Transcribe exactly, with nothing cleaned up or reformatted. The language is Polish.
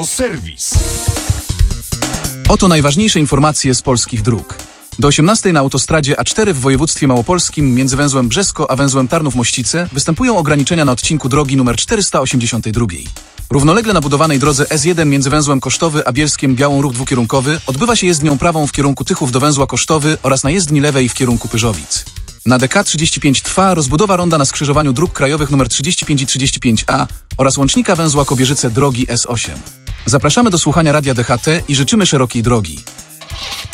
Autoserwis. Oto najważniejsze informacje z polskich dróg. Do osiemnastej na autostradzie A cztery w województwie małopolskim między węzłem Brzesko a węzłem Tarnów-Mościce występują ograniczenia na odcinku drogi nr czterysta osiemdziesiąt dwa. Równolegle na budowanej drodze S jeden między węzłem Kosztowy a Bielskiem Białą ruch dwukierunkowy odbywa się jezdnią prawą w kierunku Tychów do węzła Kosztowy oraz na jezdni lewej w kierunku Pyrzowic. Na D K trzydzieści pięć trwa rozbudowa ronda na skrzyżowaniu dróg krajowych nr trzydzieści pięć i trzydzieści pięć A oraz łącznika węzła Kobierzyce drogi S osiem. Zapraszamy do słuchania Radia D H T i życzymy szerokiej drogi.